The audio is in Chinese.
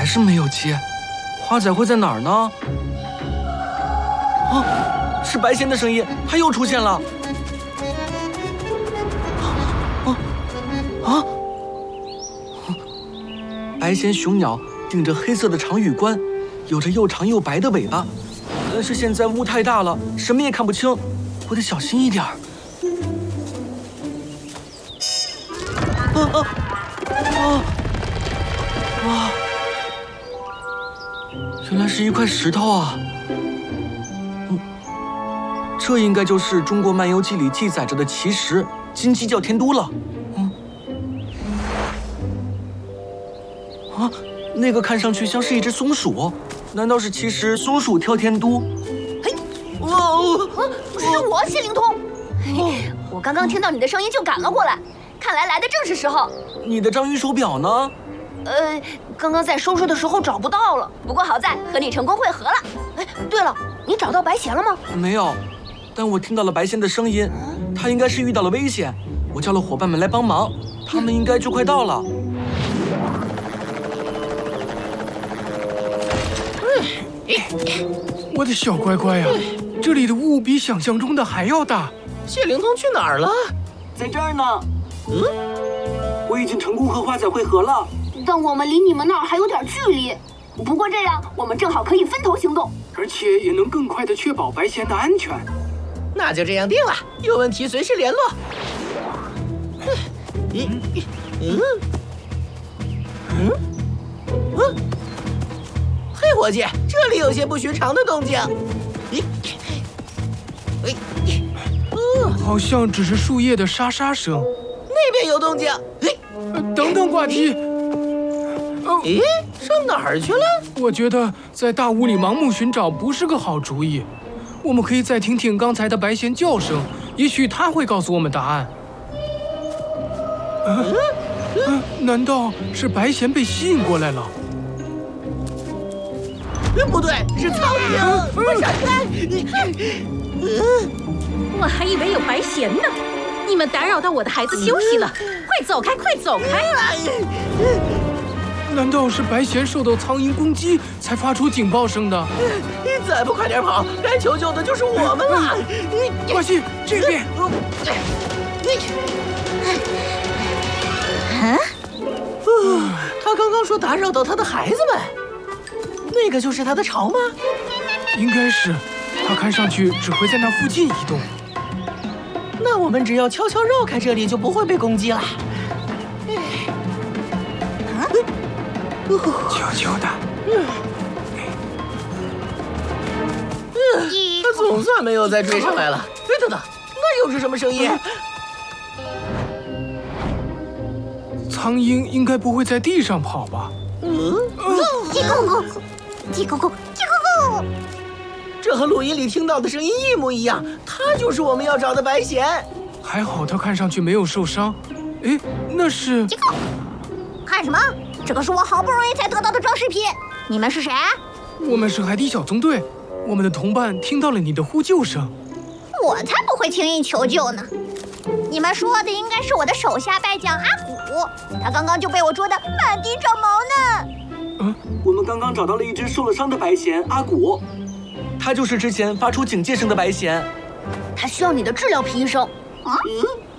是没有接，花仔会在哪儿呢？啊，是白贤的声音，他又出现了。白贤雄鸟顶着黑色的长羽冠，有着又长又白的尾巴，但是现在雾太大了，什么也看不清，我得小心一点儿。哇！原来是一块石头啊！这应该就是中国漫游记里记载着的奇石金鸡叫天都了。那个看上去像是一只松鼠，难道是奇石松鼠跳天都？ 嘿，是我谢灵通。我刚刚听到你的声音就赶了过来，看来来的正是时候。 你的章鱼手表呢？ 刚刚在收拾的时候找不到了，不过好在和你成功会合了。哎，对了，你找到白贤了吗？ 没有，但我听到了白贤的声音，他应该是遇到了危险，我叫了伙伴们来帮忙，他们应该就快到了。 我的小乖乖呀，这里的雾比想象中的还要大。 谢灵通去哪儿了？ 在这儿呢。我已经成功和花仔会合了， 但我们离你们那儿还有点距离。不过这样，我们正好可以分头行动， 而且也能更快地确保白贤的安全。 那就这样定了，有问题随时联络。嘿，伙计，这里有些不寻常的动静。 好像只是树叶的沙沙声。 那边有动静。 等等，挂机。 咦，上哪儿去了？ 我觉得在大雾里盲目寻找不是个好主意。我们可以再听听刚才的白贤叫声，也许他会告诉我们答案。难道是白贤被吸引过来了？ 不对，是苍蝇！快闪开！ 我还以为有白贤呢。你们打扰到我的孩子休息了，快走开，快走开！ 难道是白贤受到苍蝇攻击才发出警报声的？ 再不快点跑，该求救的就是我们了！ 挂机，这边。 他刚刚说打扰到他的孩子们，那个就是他的巢吗？ 应该是，他看上去只会在那附近移动。 那我们只要悄悄绕开这里，就不会被攻击了。 悄悄的。 他总算没有再追上来了。等等，那又是什么声音？ 苍蝇应该不会在地上跑吧？ 叽咕咕，叽咕咕，叽咕咕。 这和录音里听到的声音一模一样，他就是我们要找的白贤。 还好他看上去没有受伤。哎，那是…… 叽咕，看什么？这个是我好不容易才得到的装饰品。你们是谁？ 我们是海底小纵队，我们的同伴听到了你的呼救声。 我才不会轻易求救呢。你们说的应该是我的手下败将阿古，他刚刚就被我捉得满地长毛呢。 我们刚刚找到了一只受了伤的白贤阿古，他就是之前发出警戒声的白贤。 他需要你的治疗品，医生。